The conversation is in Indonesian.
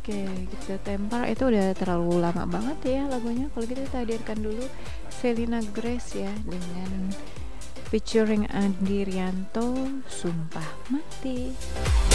Oke, kita tempar itu udah terlalu lama banget ya lagunya. Kalau gitu kita hadirkan dulu Selena Grace ya dengan featuring Andi Rianto, Sumpah Mati.